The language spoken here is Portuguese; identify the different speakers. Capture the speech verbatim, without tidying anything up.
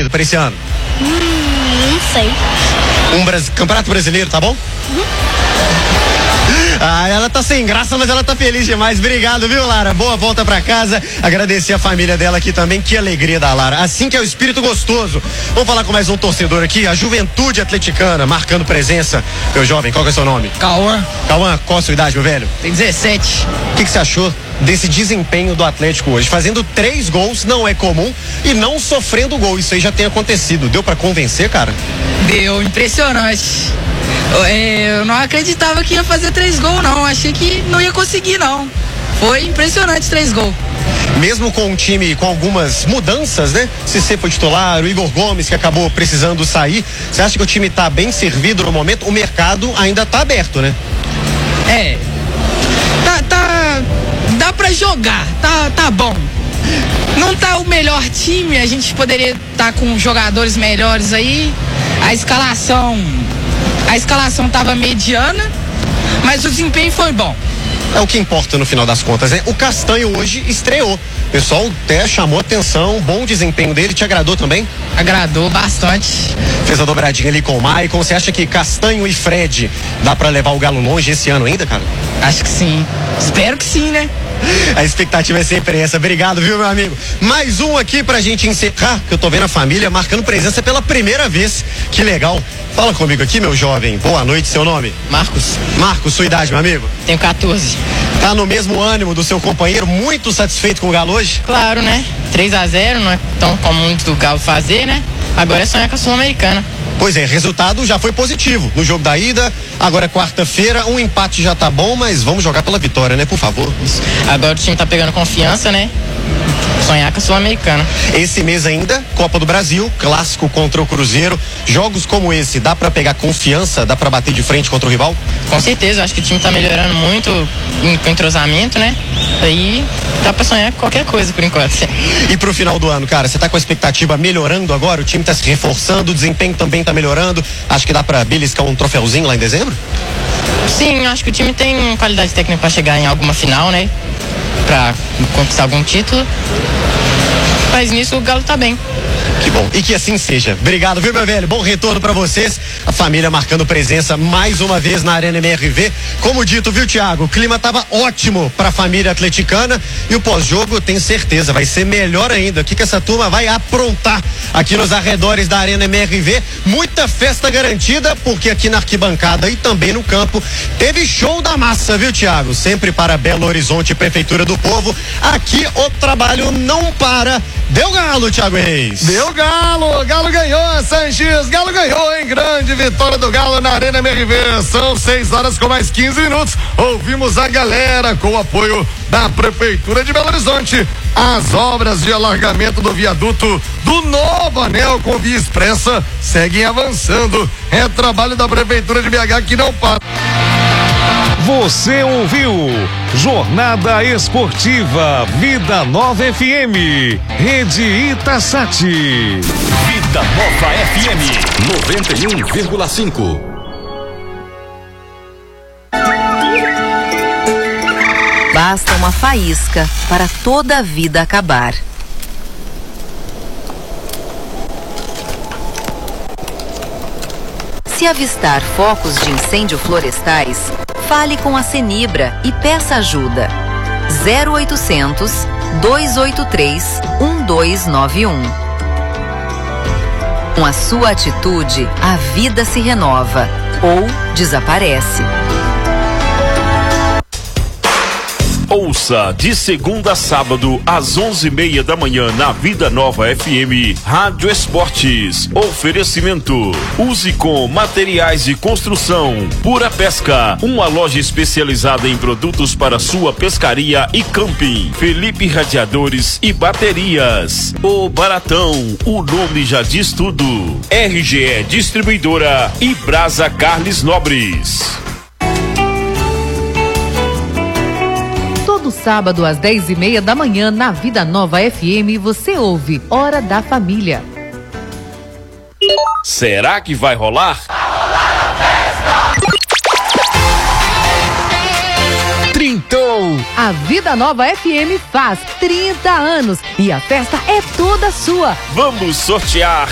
Speaker 1: escolhido para esse ano?
Speaker 2: Hum, não sei.
Speaker 1: Um Bras... Campeonato Brasileiro, tá bom? Uhum. Ah, ela tá sem graça, mas ela tá feliz demais. Obrigado, viu, Lara? Boa volta pra casa. Agradecer a família dela aqui também. Que alegria da Lara. Assim que é o espírito gostoso. Vamos falar com mais um torcedor aqui. A Juventude Atleticana, marcando presença. Meu jovem, qual que é o seu nome?
Speaker 3: Cauã.
Speaker 1: Cauã, qual a sua idade, meu velho?
Speaker 3: Tem dezessete.
Speaker 1: O que, que você achou desse desempenho do Atlético hoje? Fazendo três gols, não é comum, e não sofrendo gol. Isso aí já tem acontecido. Deu pra convencer, cara?
Speaker 3: Deu, impressionante. Eu não acreditava que ia fazer três gols, não. Achei que não ia conseguir, não. Foi impressionante três gols.
Speaker 1: Mesmo com um time com algumas mudanças, né? Cissé foi titular, o Igor Gomes que acabou precisando sair. Você acha que o time tá bem servido no momento? O mercado ainda tá aberto, né?
Speaker 3: É. Tá, tá. Dá pra jogar. Tá, tá bom. Não tá o melhor time. A gente poderia estar tá com jogadores melhores aí. A escalação. A escalação tava mediana, mas o desempenho foi bom.
Speaker 1: É o que importa no final das contas, né? O Castanho hoje estreou. O pessoal até chamou atenção, bom desempenho dele. Te agradou também?
Speaker 3: Agradou bastante.
Speaker 1: Fez a dobradinha ali com o Maicon. Você acha que Castanho e Fred dá pra levar o Galo longe esse ano ainda, cara?
Speaker 3: Acho que sim. Espero que sim, né?
Speaker 1: A expectativa é sempre essa. Obrigado, viu, meu amigo? Mais um aqui pra gente encerrar, que eu tô vendo a família marcando presença pela primeira vez. Que legal. Fala comigo aqui, meu jovem. Boa noite, seu nome?
Speaker 3: Marcos.
Speaker 1: Marcos, sua idade, meu amigo?
Speaker 3: Tenho quatorze.
Speaker 1: Tá no mesmo ânimo do seu companheiro, muito satisfeito com o Galo hoje?
Speaker 3: Claro, né? três a zero, não é tão comum do Galo fazer, né? Agora é sonhar com a Sul-Americana.
Speaker 1: Pois é, resultado já foi positivo no jogo da ida. Agora é quarta-feira, um empate já tá bom, mas vamos jogar pela vitória, né? Por favor.
Speaker 3: Isso. Agora o time tá pegando confiança, né? Sonhar com a Sul-Americana.
Speaker 1: Esse mês ainda, Copa do Brasil, clássico contra o Cruzeiro. Jogos como esse, dá pra pegar confiança? Dá pra bater de frente contra o rival?
Speaker 3: Com certeza, acho que o time tá melhorando muito com entrosamento, né? Aí dá pra sonhar com qualquer coisa por enquanto.
Speaker 1: E pro final do ano, cara, você tá com a expectativa melhorando agora? O time tá se reforçando, o desempenho também tá melhorando. Acho que dá pra beliscar um troféuzinho lá em dezembro?
Speaker 3: Sim, acho que o time tem qualidade técnica pra chegar em alguma final, né? Pra conquistar algum título. Mas nisso o Galo tá bem.
Speaker 1: Que bom. E que assim seja. Obrigado, viu, meu velho? Bom retorno pra vocês. A família marcando presença mais uma vez na Arena M R V. Como dito, viu, Thiago? O clima tava ótimo pra família atleticana e o pós-jogo, tenho certeza, vai ser melhor ainda. O que que essa turma vai aprontar aqui nos arredores da Arena M R V? Muita festa garantida, porque aqui na arquibancada e também no campo teve show da massa, viu, Thiago? Sempre para Belo Horizonte, Prefeitura do Povo. Aqui o trabalho não para. Deu Galo, Thiago Reis.
Speaker 4: Deu Galo, Galo ganhou, Sanches, Galo ganhou, hein? Grande vitória do Galo na Arena M R V. São seis horas com mais quinze minutos. Ouvimos a galera com o apoio da Prefeitura de Belo Horizonte. As obras de alargamento do viaduto do novo anel com via expressa seguem avançando. É trabalho da Prefeitura de B H que não para.
Speaker 5: Você ouviu Jornada Esportiva Vida Nova F M, Rede Itasati.
Speaker 6: Vida Nova F M noventa e um vírgula cinco.
Speaker 7: Basta uma faísca para toda a vida acabar. Se avistar focos de incêndio florestais, fale com a Senibra e peça ajuda. zero oitocentos, dois oito três, um dois nove um. Com a sua atitude, a vida se renova ou desaparece.
Speaker 8: Ouça de segunda a sábado às onze e meia da manhã na Vida Nova F M Rádio Esportes. Oferecimento: use com materiais de construção. Pura Pesca, uma loja especializada em produtos para sua pescaria e camping. Felipe Radiadores e Baterias. O Baratão, o nome já diz tudo. R G E Distribuidora e Brasa Carnes Nobres.
Speaker 9: Todo sábado às dez e meia da manhã na Vida Nova F M você ouve Hora da Família.
Speaker 8: Será que vai rolar?
Speaker 9: Trintou! A Vida Nova F M faz trinta anos e a festa é toda sua.
Speaker 8: Vamos sortear